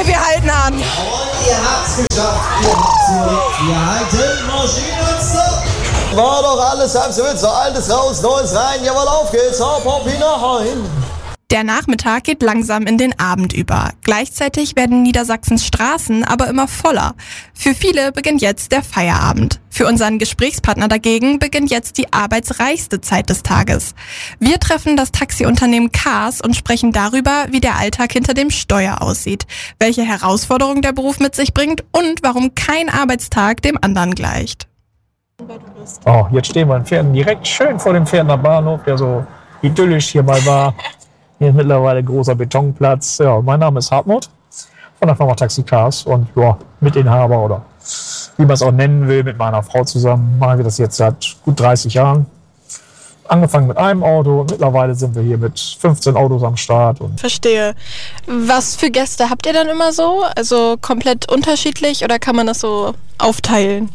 Hey, wir halten an. Jawohl, ihr habt's geschafft. Ihr habt's überlebt. Wir halten Maschinen stopp. War doch alles halb so wild, so altes raus, neues rein. Jawohl, auf geht's, hopp, hopp, hinein. Der Nachmittag geht langsam in den Abend über. Gleichzeitig werden Niedersachsens Straßen aber immer voller. Für viele beginnt jetzt der Feierabend. Für unseren Gesprächspartner dagegen beginnt jetzt die arbeitsreichste Zeit des Tages. Wir treffen das Taxiunternehmen Cars und sprechen darüber, wie der Alltag hinter dem Steuer aussieht, welche Herausforderungen der Beruf mit sich bringt und warum kein Arbeitstag dem anderen gleicht. Oh, jetzt stehen wir in Pferden direkt schön vor dem Pferdener Bahnhof, der so idyllisch hier mal war. Hier ist mittlerweile großer Betonplatz. Ja, mein Name ist Hartmut von der Firma Taxi Cars und ja, Mitinhaber oder wie man es auch nennen will, mit meiner Frau zusammen machen wir das jetzt seit gut 30 Jahren. Angefangen mit einem Auto und mittlerweile sind wir hier mit 15 Autos am Start. Und Verstehe. Was für Gäste habt ihr dann immer so? Also komplett unterschiedlich oder kann man das so aufteilen?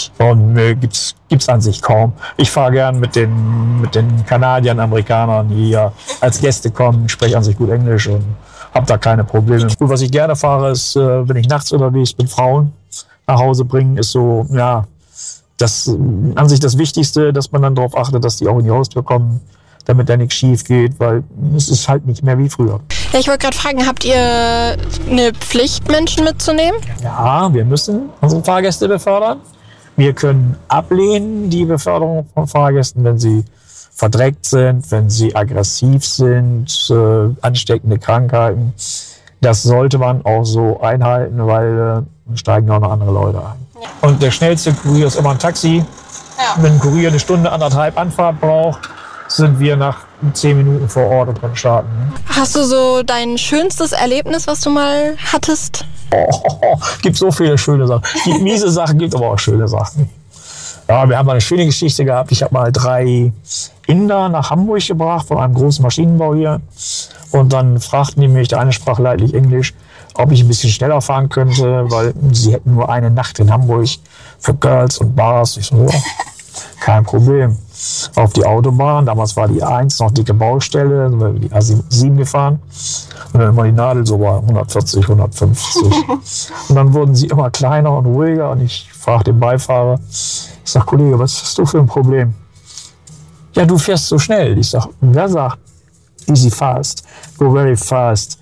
Gibt's an sich kaum. Ich fahre gern mit den Kanadiern, Amerikanern, die hier als Gäste kommen. Ich spreche an sich gut Englisch und habe da keine Probleme. Gut, was ich gerne fahre, ist, wenn ich nachts unterwegs bin, Frauen nach Hause bringen, ist so, ja, das an sich das Wichtigste, dass man dann darauf achtet, dass die auch in die Haustür kommen, damit da nichts schief geht, weil es ist halt nicht mehr wie früher. Ja, ich wollte gerade fragen, habt ihr eine Pflicht, Menschen mitzunehmen? Ja, wir müssen unsere Fahrgäste befördern. Wir können ablehnen die Beförderung von Fahrgästen, wenn sie verdreckt sind, wenn sie aggressiv sind, ansteckende Krankheiten. Das sollte man auch so einhalten, weil steigen auch noch andere Leute ein. Ja. Und der schnellste Kurier ist immer ein Taxi. Ja. Wenn ein Kurier eine Stunde, 1,5 Anfahrt braucht, sind wir nach 10 Minuten vor Ort und können starten. Hast du so dein schönstes Erlebnis, was du mal hattest? Gibt so viele schöne Sachen. Gibt miese Sachen, gibt aber auch schöne Sachen. Ja, wir haben mal eine schöne Geschichte gehabt. Ich habe mal 3 Inder nach Hamburg gebracht von einem großen Maschinenbau hier. Und dann fragten die mich, der eine sprach leidlich Englisch, ob ich ein bisschen schneller fahren könnte, weil sie hätten nur eine Nacht in Hamburg für Girls und Bars. Ich so, ja, kein Problem. Auf die Autobahn, damals war die A1 noch dicke Baustelle, sind wir die A7 gefahren. Und dann immer die Nadel so bei 140, 150. Und dann wurden sie immer kleiner und ruhiger und ich frage den Beifahrer, ich sag, Kollege, was hast du für ein Problem? Ja, du fährst so schnell. Ich sag, wer sagt, easy fast, go very fast.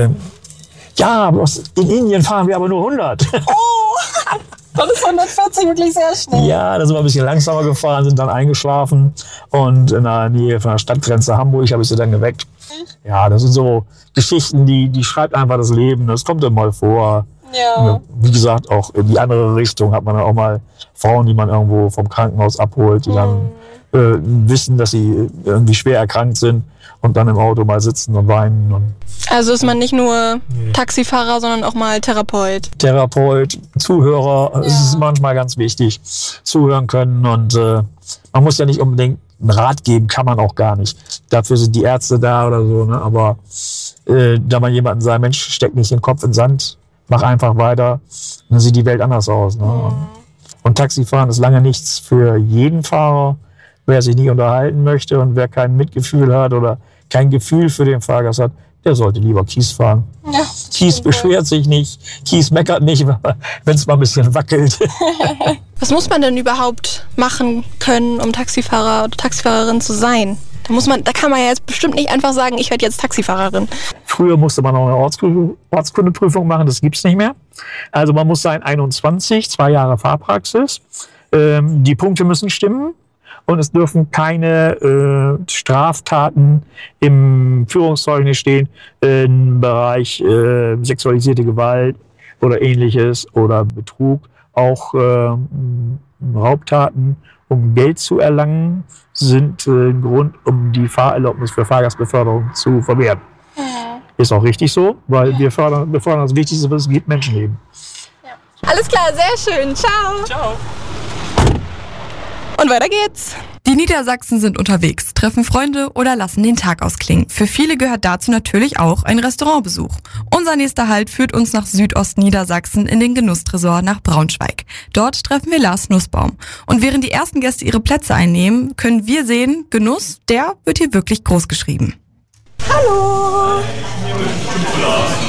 Ja, in Indien fahren wir aber nur 100. Oh, das ist 140 wirklich sehr schnell. Ja, da sind wir ein bisschen langsamer gefahren, sind dann eingeschlafen und in der Nähe von der Stadtgrenze Hamburg habe ich sie dann geweckt. Ja, das sind so Geschichten, die schreibt einfach das Leben. Das kommt dann mal vor. Ja. Wie gesagt, auch in die andere Richtung hat man dann auch mal Frauen, die man irgendwo vom Krankenhaus abholt, die dann wissen, dass sie irgendwie schwer erkrankt sind und dann im Auto mal sitzen und weinen. Und also ist man nicht nur Taxifahrer, sondern auch mal Therapeut. Therapeut, Zuhörer, es ist manchmal ganz wichtig, zuhören können und man muss ja nicht unbedingt einen Rat geben, kann man auch gar nicht. Dafür sind die Ärzte da oder so, ne? Aber da man jemanden sagt, Mensch, steck nicht den Kopf in den Sand, mach einfach weiter, dann sieht die Welt anders aus. Ne? Und Taxifahren ist lange nichts für jeden Fahrer. Wer sich nicht unterhalten möchte und wer kein Mitgefühl hat oder kein Gefühl für den Fahrgast hat, der sollte lieber Kies fahren. Ja, Kies beschwert sich nicht, Kies meckert nicht, wenn es mal ein bisschen wackelt. Was muss man denn überhaupt machen können, um Taxifahrer oder Taxifahrerin zu sein? Da kann man ja jetzt bestimmt nicht einfach sagen, ich werde jetzt Taxifahrerin. Früher musste man auch eine Ortskundeprüfung machen, das gibt's nicht mehr. Also man muss sein 21, 2 Jahre Fahrpraxis. Die Punkte müssen stimmen. Und es dürfen keine Straftaten im Führungszeugnis stehen im Bereich sexualisierte Gewalt oder Ähnliches oder Betrug. Auch Raubtaten, um Geld zu erlangen, sind ein Grund, um die Fahrerlaubnis für Fahrgastbeförderung zu verwehren. Ist auch richtig so, weil wir befördern das Wichtigste, was es gibt, Menschenleben. Ja. Alles klar, sehr schön. Ciao. Ciao. Und weiter geht's. Die Niedersachsen sind unterwegs, treffen Freunde oder lassen den Tag ausklingen. Für viele gehört dazu natürlich auch ein Restaurantbesuch. Unser nächster Halt führt uns nach Südostniedersachsen in den Genusstresor nach Braunschweig. Dort treffen wir Lars Nussbaum. Und während die ersten Gäste ihre Plätze einnehmen, können wir sehen, Genuss, der wird hier wirklich groß geschrieben. Hallo!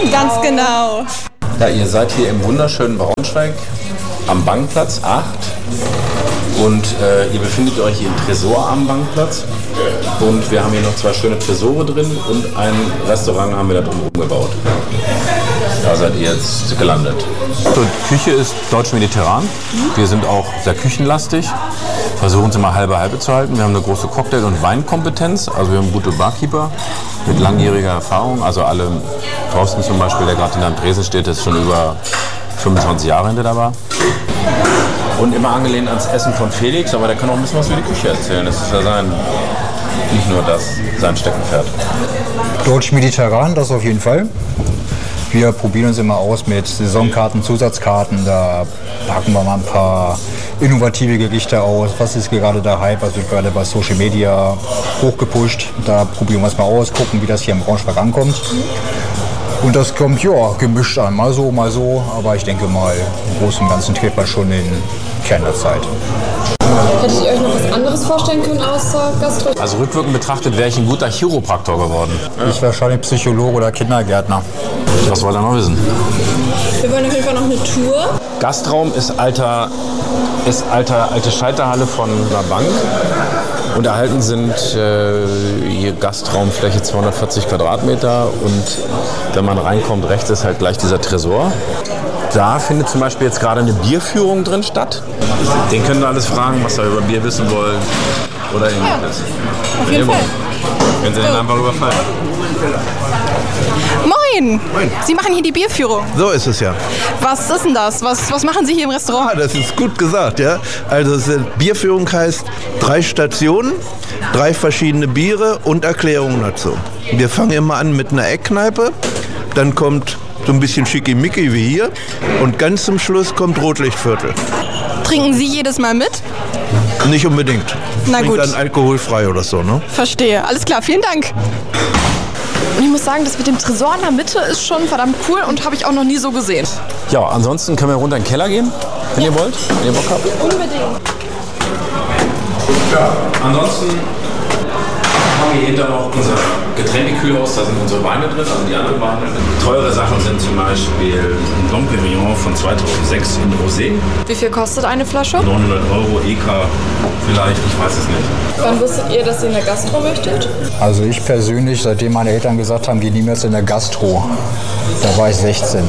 Ganz genau. Ja, ihr seid hier im wunderschönen Braunschweig am Bankplatz 8 und ihr befindet euch im Tresor am Bankplatz und wir haben hier noch 2 schöne Tresore drin und ein Restaurant haben wir da drum gebaut. Da seid ihr jetzt gelandet. So, die Küche ist deutsch-mediterran. Wir sind auch sehr küchenlastig. Versuchen es immer halbe zu halten. Wir haben eine große Cocktail- und Weinkompetenz. Also wir haben gute Barkeeper mit langjähriger Erfahrung. Also alle, Thorsten zum Beispiel, der gerade in der Dresen steht, ist schon über 25 Jahre hinter der Bar. Und immer angelehnt ans Essen von Felix, aber der kann auch ein bisschen was über die Küche erzählen. Das ist ja nicht nur sein Steckenpferd. Deutsch-mediterran, das auf jeden Fall. Wir probieren uns immer aus mit Saisonkarten, Zusatzkarten. Da packen wir mal ein paar innovative Gerichte aus. Was ist gerade der Hype? Was wird gerade bei Social Media hochgepusht? Da probieren wir es mal aus, gucken, wie das hier im Braunschweig ankommt. Und das kommt, ja, gemischt an. Mal so. Aber ich denke mal, im Großen und Ganzen trifft man schon den Kern der Zeit. Hättet ihr euch noch was anderes vorstellen können außer Gastro? Also rückwirkend betrachtet wäre ich ein guter Chiropraktor geworden. Ich wahrscheinlich Psychologe oder Kindergärtner. Was wollt ihr noch wissen? Wir wollen auf jeden Fall noch eine Tour. Gastraum ist alte Scheiterhalle von einer Bank. Und erhalten sind hier Gastraumfläche 240 Quadratmeter. Und wenn man reinkommt, rechts ist halt gleich dieser Tresor. Da findet zum Beispiel jetzt gerade eine Bierführung drin statt. Den können wir alles fragen, was wir über Bier wissen wollen. Oder ähnliches. Ja, auf jeden Fall. Können Sie den einfach überfallen. Moin! Sie machen hier die Bierführung. So ist es ja. Was ist denn das? Was machen Sie hier im Restaurant? Das ist gut gesagt, ja. Also Bierführung heißt 3 Stationen, 3 verschiedene Biere und Erklärungen dazu. Wir fangen immer an mit einer Eckkneipe, dann kommt so ein bisschen schickimicki wie hier und ganz zum Schluss kommt Rotlichtviertel. Trinken Sie jedes Mal mit? Nicht unbedingt. Na gut. Dann alkoholfrei oder so, ne? Verstehe. Alles klar, vielen Dank. Und ich muss sagen, das mit dem Tresor in der Mitte ist schon verdammt cool und habe ich auch noch nie so gesehen. Ja, ansonsten können wir runter in den Keller gehen, wenn ihr wollt, wenn ihr Bock habt. Unbedingt. Ja, ansonsten haben wir hinter noch unser Getränkekühlhaus, da sind unsere Weine drin, also die anderen Weine. Teure Sachen sind zum Beispiel ein Dom Pérignon von 2006 in Rosé. Wie viel kostet eine Flasche? 900 € EK vielleicht, ich weiß es nicht. Wann wusstet ihr, dass ihr in der Gastro möchtet? Also ich persönlich, seitdem meine Eltern gesagt haben, geh niemals in der Gastro. Da war ich 16.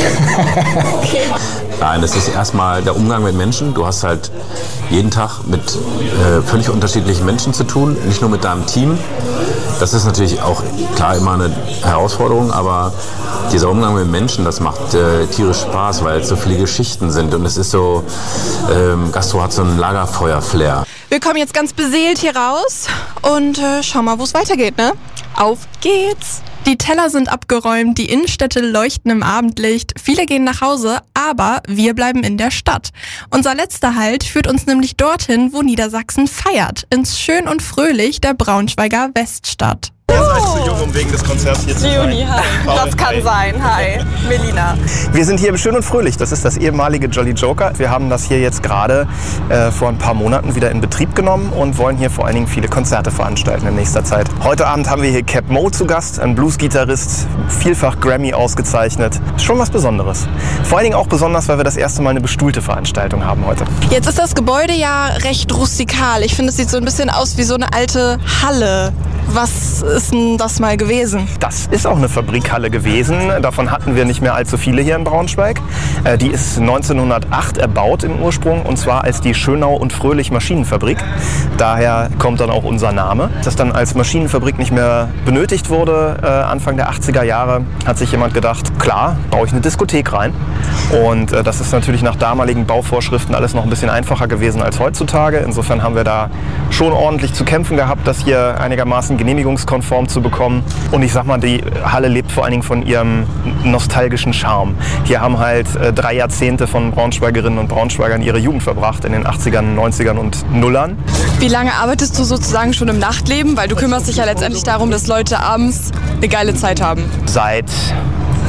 Nein, das ist erstmal der Umgang mit Menschen. Du hast halt jeden Tag mit völlig unterschiedlichen Menschen zu tun, nicht nur mit deinem Team. Das ist natürlich auch klar immer eine Herausforderung, aber dieser Umgang mit Menschen, das macht tierisch Spaß, weil es so viele Geschichten sind und es ist so, Gastro hat so einen Lagerfeuer-Flair. Wir kommen jetzt ganz beseelt hier raus und schauen mal, wo es weitergeht, ne? Auf geht's! Die Teller sind abgeräumt, die Innenstädte leuchten im Abendlicht, viele gehen nach Hause, aber wir bleiben in der Stadt. Unser letzter Halt führt uns nämlich dorthin, wo Niedersachsen feiert, ins Schön und Fröhlich der Braunschweiger Weststadt. Ihr seid zu jung, um wegen des Konzerts hier zu sein. Leonie, hi. Das kann sein. Hi, Melina. Wir sind hier im Schön und Fröhlich. Das ist das ehemalige Jolly Joker. Wir haben das hier jetzt gerade vor ein paar Monaten wieder in Betrieb genommen und wollen hier vor allen Dingen viele Konzerte veranstalten in nächster Zeit. Heute Abend haben wir hier Cap Mo zu Gast, ein Blues-Gitarrist, vielfach Grammy ausgezeichnet. Ist schon was Besonderes. Vor allen Dingen auch besonders, weil wir das erste Mal eine bestuhlte Veranstaltung haben heute. Jetzt ist das Gebäude ja recht rustikal. Ich finde, es sieht so ein bisschen aus wie so eine alte Halle. Was ist denn das mal gewesen? Das ist auch eine Fabrikhalle gewesen. Davon hatten wir nicht mehr allzu viele hier in Braunschweig. Die ist 1908 erbaut im Ursprung und zwar als die Schönau und Fröhlich Maschinenfabrik. Daher kommt dann auch unser Name. Das dann als Maschinenfabrik nicht mehr benötigt wurde, Anfang der 80er Jahre, hat sich jemand gedacht, klar, baue ich eine Diskothek rein. Und das ist natürlich nach damaligen Bauvorschriften alles noch ein bisschen einfacher gewesen als heutzutage. Insofern haben wir da schon ordentlich zu kämpfen gehabt, das hier einigermaßen genehmigungskonform zu bekommen. Und ich sag mal, die Halle lebt vor allen Dingen von ihrem nostalgischen Charme. Hier haben halt 3 Jahrzehnte von Braunschweigerinnen und Braunschweigern ihre Jugend verbracht in den 80ern, 90ern und Nullern. Wie lange arbeitest du sozusagen schon im Nachtleben? Weil du kümmerst dich ja letztendlich darum, dass Leute abends eine geile Zeit haben. Seit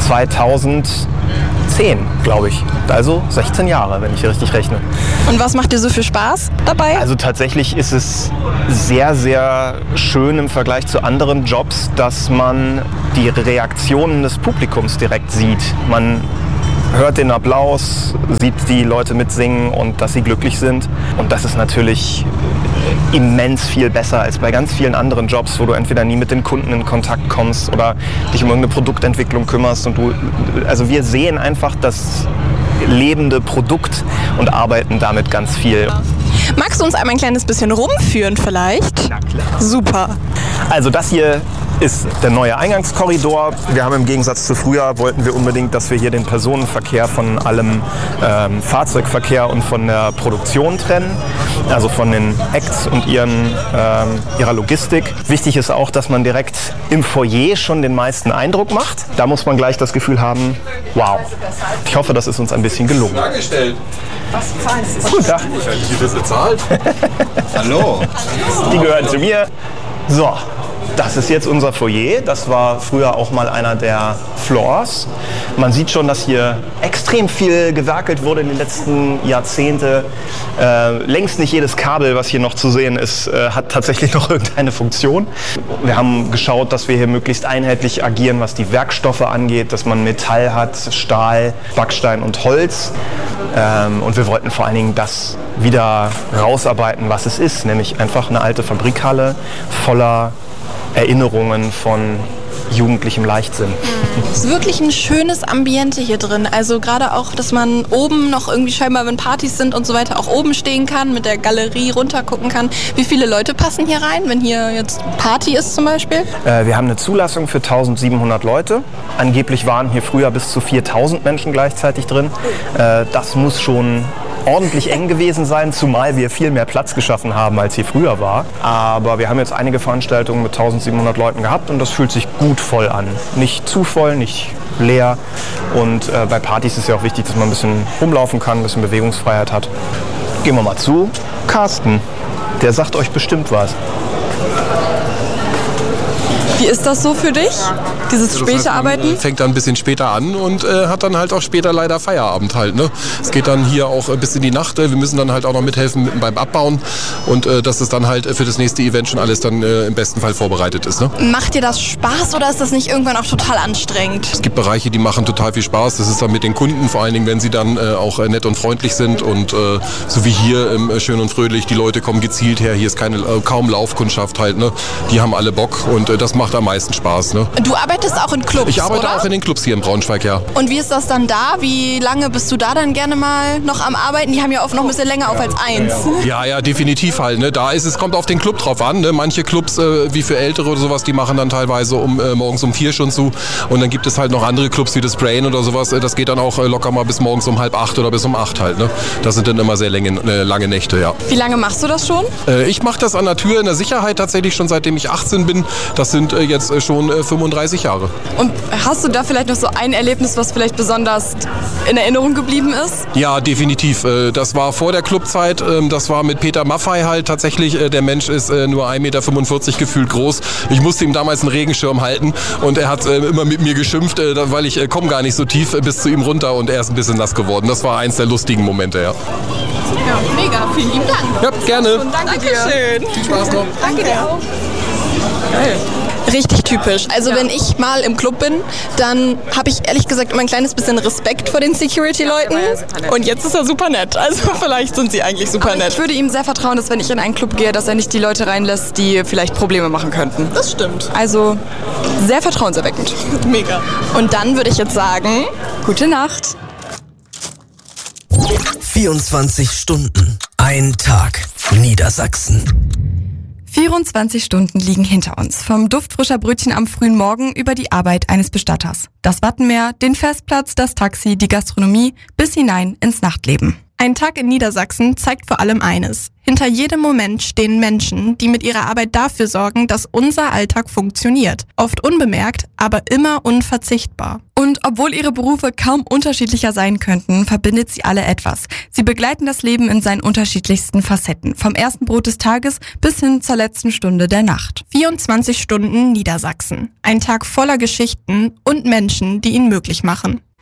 2010, glaube ich. Also 16 Jahre, wenn ich richtig rechne. Und was macht dir so viel Spaß dabei? Also tatsächlich ist es sehr, sehr schön im Vergleich zu anderen Jobs, dass man die Reaktionen des Publikums direkt sieht. Man hört den Applaus, sieht die Leute mitsingen und dass sie glücklich sind. Und das ist natürlich immens viel besser als bei ganz vielen anderen Jobs, wo du entweder nie mit den Kunden in Kontakt kommst oder dich um irgendeine Produktentwicklung kümmerst. Also wir sehen einfach das lebende Produkt und arbeiten damit ganz viel. Magst du uns einmal ein kleines bisschen rumführen vielleicht? Na klar. Super. Also das hier ist der neue Eingangskorridor. Wir haben im Gegensatz zu früher, wollten wir unbedingt, dass wir hier den Personenverkehr von allem Fahrzeugverkehr und von der Produktion trennen. Also von den Acts und ihrer Logistik. Wichtig ist auch, dass man direkt im Foyer schon den meisten Eindruck macht. Da muss man gleich das Gefühl haben, wow. Ich hoffe, das ist uns ein bisschen gelungen. Dargestellt. Was zahlen Sie? Guten Tag. Wie das bezahlt? Hallo. Die gehören zu mir. So. Das ist jetzt unser Foyer. Das war früher auch mal einer der Floors. Man sieht schon, dass hier extrem viel gewerkelt wurde in den letzten Jahrzehnten. Längst nicht jedes Kabel, was hier noch zu sehen ist, hat tatsächlich noch irgendeine Funktion. Wir haben geschaut, dass wir hier möglichst einheitlich agieren, was die Werkstoffe angeht, dass man Metall hat, Stahl, Backstein und Holz. Und wir wollten vor allen Dingen das wieder rausarbeiten, was es ist, nämlich einfach eine alte Fabrikhalle voller Erinnerungen von jugendlichem Leichtsinn. Es ist wirklich ein schönes Ambiente hier drin. Also gerade auch, dass man oben noch irgendwie scheinbar, wenn Partys sind und so weiter, auch oben stehen kann, mit der Galerie runtergucken kann. Wie viele Leute passen hier rein, wenn hier jetzt Party ist zum Beispiel? Wir haben eine Zulassung für 1700 Leute. Angeblich waren hier früher bis zu 4000 Menschen gleichzeitig drin. Das muss schon ordentlich eng gewesen sein, zumal wir viel mehr Platz geschaffen haben, als hier früher war. Aber wir haben jetzt einige Veranstaltungen mit 1700 Leuten gehabt und das fühlt sich gut voll an. Nicht zu voll, nicht leer. Und bei Partys ist ja auch wichtig, dass man ein bisschen rumlaufen kann, ein bisschen Bewegungsfreiheit hat. Gehen wir mal zu Carsten. Der sagt euch bestimmt was. Wie ist das so für dich, dieses späte Arbeiten? Fängt dann ein bisschen später an und hat dann halt auch später leider Feierabend halt. Ne? Es geht dann hier auch bis in die Nacht. Wir müssen dann halt auch noch mithelfen beim Abbauen und dass es dann halt für das nächste Event schon alles dann im besten Fall vorbereitet ist. Ne? Macht dir das Spaß oder ist das nicht irgendwann auch total anstrengend? Es gibt Bereiche, die machen total viel Spaß. Das ist dann mit den Kunden, vor allen Dingen, wenn sie dann auch nett und freundlich sind und so wie hier schön und fröhlich, die Leute kommen gezielt her. Hier ist kaum Laufkundschaft halt. Ne? Die haben alle Bock und das macht am meisten Spaß. Ne? Du arbeitest auch in Clubs, Ich arbeite oder? auch in den Clubs hier in Braunschweig, ja. Und wie ist das dann da? Wie lange bist du da dann gerne mal noch am Arbeiten? Die haben ja oft noch ein bisschen länger auf als eins. Ja, definitiv halt. Ne? Kommt auf den Club drauf an. Ne? Manche Clubs, wie für Ältere oder sowas, die machen dann teilweise morgens um 4 schon zu. Und dann gibt es halt noch andere Clubs wie das Brain oder sowas. Das geht dann auch locker mal bis morgens um 7:30 oder bis um 8 halt. Ne? Das sind dann immer sehr lange Nächte, ja. Wie lange machst du das schon? Ich mache das an der Tür in der Sicherheit tatsächlich schon seitdem ich 18 bin. Das sind jetzt schon 35 Jahre. Und hast du da vielleicht noch so ein Erlebnis, was vielleicht besonders in Erinnerung geblieben ist? Ja, definitiv. Das war vor der Clubzeit. Das war mit Peter Maffay halt tatsächlich. Der Mensch ist nur 1,45 Meter gefühlt groß. Ich musste ihm damals einen Regenschirm halten und er hat immer mit mir geschimpft, weil ich komme gar nicht so tief bis zu ihm runter und er ist ein bisschen nass geworden. Das war eins der lustigen Momente, ja. Ja, mega. Vielen lieben Dank. Ja, gerne. Und danke dir. Schön. Viel Spaß noch. Danke dir auch. Geil. Richtig typisch. Also wenn ich mal im Club bin, dann habe ich ehrlich gesagt immer ein kleines bisschen Respekt vor den Security-Leuten. Und jetzt ist er super nett. Also vielleicht sind sie eigentlich super nett. Ich würde ihm sehr vertrauen, dass wenn ich in einen Club gehe, dass er nicht die Leute reinlässt, die vielleicht Probleme machen könnten. Das stimmt. Also sehr vertrauenserweckend. Mega. Und dann würde ich jetzt sagen, gute Nacht. 24 Stunden, ein Tag, Niedersachsen. 24 Stunden liegen hinter uns. Vom Duft frischer Brötchen am frühen Morgen über die Arbeit eines Bestatters. Das Wattenmeer, den Festplatz, das Taxi, die Gastronomie bis hinein ins Nachtleben. Ein Tag in Niedersachsen zeigt vor allem eines. Hinter jedem Moment stehen Menschen, die mit ihrer Arbeit dafür sorgen, dass unser Alltag funktioniert. Oft unbemerkt, aber immer unverzichtbar. Und obwohl ihre Berufe kaum unterschiedlicher sein könnten, verbindet sie alle etwas. Sie begleiten das Leben in seinen unterschiedlichsten Facetten. Vom ersten Brot des Tages bis hin zur letzten Stunde der Nacht. 24 Stunden Niedersachsen. Ein Tag voller Geschichten und Menschen, die ihn möglich machen.